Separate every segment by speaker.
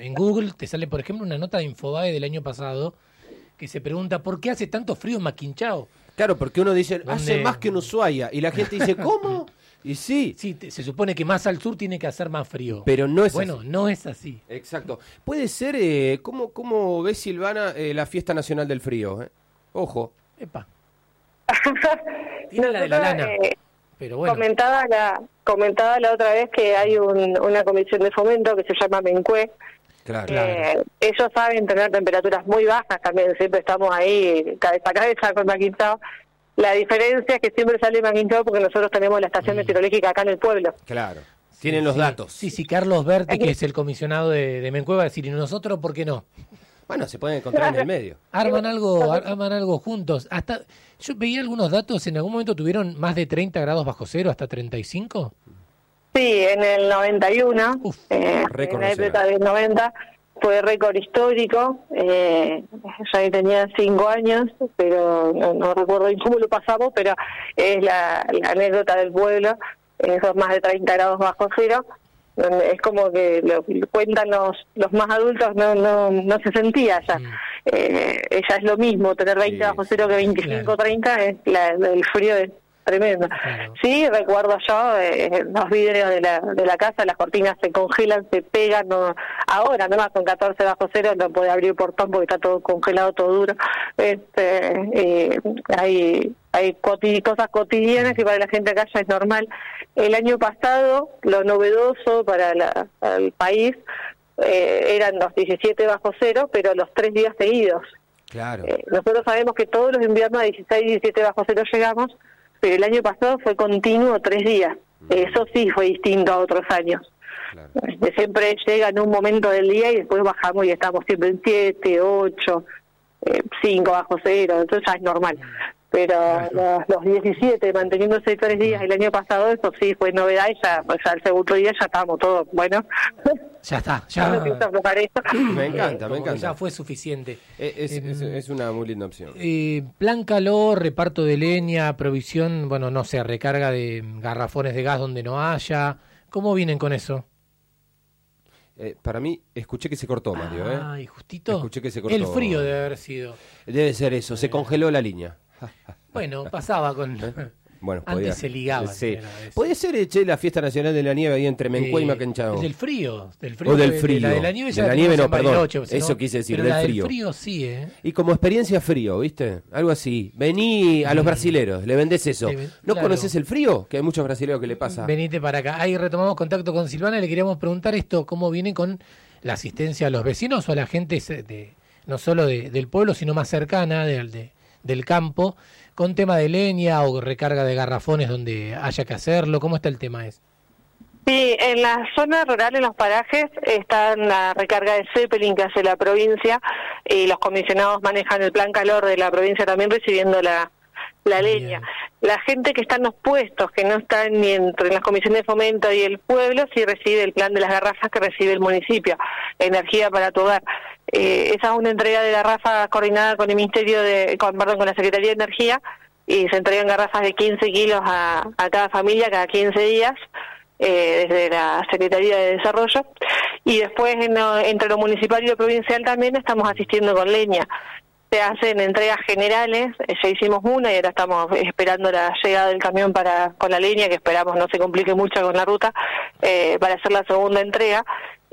Speaker 1: en Google te sale, por ejemplo, una nota de Infobae del año pasado que se pregunta ¿por qué hace tanto frío en Maquinchao?
Speaker 2: Claro, porque uno dice,
Speaker 1: ¿Dónde?
Speaker 2: hace más que en Ushuaia. Y la gente dice, ¿cómo? Y sí.
Speaker 1: Sí, se supone que más al sur tiene que hacer más frío.
Speaker 2: Pero no es
Speaker 1: bueno,
Speaker 2: así.
Speaker 1: no es así.
Speaker 2: Exacto. Puede ser, ¿cómo ves, Silvana, la Fiesta Nacional del Frío? Ojo.
Speaker 1: Epa. Tiene la de la lana. Pero bueno.
Speaker 3: Comentaba la otra vez que hay una comisión de fomento que se llama MENCUE.
Speaker 2: Claro.
Speaker 3: Ellos saben tener temperaturas muy bajas también, siempre estamos ahí cabeza a cabeza con Maquinchao. La diferencia es que siempre sale Maquinchao porque nosotros tenemos la estación meteorológica acá en el pueblo.
Speaker 2: Claro, tienen los datos.
Speaker 1: Sí, Carlos Berti, que es el comisionado de MENCUE, va a decir, ¿y nosotros por qué no?
Speaker 2: Bueno, se pueden encontrar en el medio.
Speaker 1: Arman algo juntos. Hasta yo veía algunos datos, en algún momento tuvieron más de 30 grados bajo cero, hasta 35.
Speaker 3: Sí, en el 91, en la época del 90, fue récord histórico. Yo ahí tenía 5 años, pero no recuerdo bien cómo lo pasamos, pero es la anécdota del pueblo. Son más de 30 grados bajo cero. Es como que lo cuentan los más adultos, no se sentía ya. Ella es lo mismo, tener 20 bajo cero que 25, 30, es el frío es tremendo. Claro. Sí, recuerdo yo, los vidrios de la casa, las cortinas se congelan, se pegan, ahora nomás con 14 bajo cero no puede abrir el portón porque está todo congelado, todo duro. Hay cosas cotidianas que para la gente acá ya es normal. El año pasado, lo novedoso para el país eran los 17 bajo cero, pero los 3 días seguidos.
Speaker 2: Claro.
Speaker 3: Nosotros sabemos que todos los inviernos a 16 y 17 bajo cero llegamos, pero el año pasado fue continuo 3 días. Eso sí fue distinto a otros años. Claro. Siempre llega en un momento del día y después bajamos y estamos siempre en 7, 8, 5 bajo cero, entonces ya es normal. Pero los 17 manteniéndose 3 días el año pasado, eso sí fue novedad y ya al segundo día ya estábamos todos, bueno.
Speaker 1: Ya está,
Speaker 2: Me encanta.
Speaker 1: Ya fue suficiente.
Speaker 2: Es una muy linda opción.
Speaker 1: Plan calor, reparto de leña, provisión, bueno, no sé, recarga de garrafones de gas donde no haya. ¿Cómo vienen con eso?
Speaker 2: Para mí, escuché que se cortó, Mario.
Speaker 1: Ay, justito.
Speaker 2: Escuché que se cortó.
Speaker 1: El frío debe haber sido.
Speaker 2: Debe ser eso, se congeló la línea.
Speaker 1: Bueno, pasaba con...
Speaker 2: Bueno,
Speaker 1: antes se ligaban.
Speaker 2: Sí. ¿Puede ser, la Fiesta Nacional de la Nieve ahí entre MENCUE y Maquinchao?
Speaker 1: Del frío.
Speaker 2: O del frío.
Speaker 1: La de la nieve ya
Speaker 2: de la nieve no, perdón.
Speaker 1: Bariloche,
Speaker 2: eso quise decir,
Speaker 1: pero
Speaker 2: del
Speaker 1: la
Speaker 2: frío.
Speaker 1: Del frío sí,
Speaker 2: Y como experiencia frío, ¿viste? Algo así. Vení a los brasileros, le vendés eso. ¿No conocés el frío? Que hay muchos brasileros que le pasa.
Speaker 1: Venite para acá. Ahí retomamos contacto con Silvana y le queríamos preguntar esto, ¿cómo viene con la asistencia a los vecinos o a la gente no solo del pueblo, sino más cercana, del campo, con tema de leña o recarga de garrafones donde haya que hacerlo? ¿Cómo está el tema ese?
Speaker 3: Sí, en la zona rural, en los parajes, está la recarga de Zeppelin que hace la provincia y los comisionados manejan el plan calor de la provincia también recibiendo la leña. La gente que está en los puestos, que no están ni entre las comisiones de fomento y el pueblo, sí recibe el plan de las garrafas que recibe el municipio, Energía para tu Hogar. Esa es una entrega de garrafas coordinada con el Ministerio con la Secretaría de Energía, y se entregan garrafas de 15 kilos a cada familia cada 15 días, desde la Secretaría de Desarrollo. Y después entre lo municipal y lo provincial también estamos asistiendo con leña. Se hacen entregas generales, ya hicimos una y ahora estamos esperando la llegada del camión con la leña, que esperamos no se complique mucho con la ruta, para hacer la segunda entrega.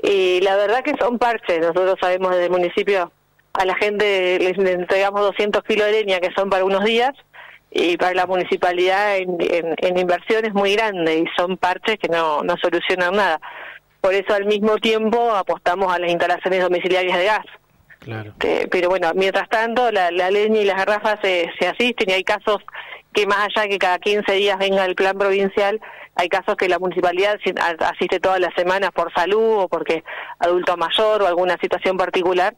Speaker 3: Y la verdad que son parches. Nosotros sabemos desde el municipio, a la gente les entregamos 200 kilos de leña que son para unos días, y para la municipalidad en inversión es muy grande y son parches que no solucionan nada. Por eso al mismo tiempo apostamos a las instalaciones domiciliarias de gas.
Speaker 1: Claro.
Speaker 3: Pero bueno, mientras tanto la leña y las garrafas se asisten, y hay casos que más allá que cada 15 días venga el plan provincial, hay casos que la municipalidad asiste todas las semanas por salud o porque adulto mayor o alguna situación particular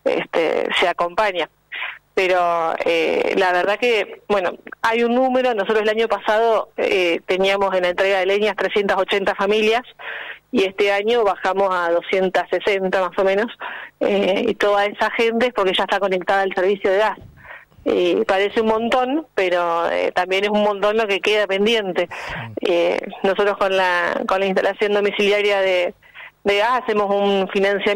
Speaker 3: se acompaña. Pero la verdad que, bueno, hay un número. Nosotros el año pasado teníamos en la entrega de leñas 380 familias y este año bajamos a 260 más o menos, y toda esa gente es porque ya está conectada al servicio de gas. Parece un montón, pero también es un montón lo que queda pendiente. Nosotros con la instalación domiciliaria de gas hacemos un financiamiento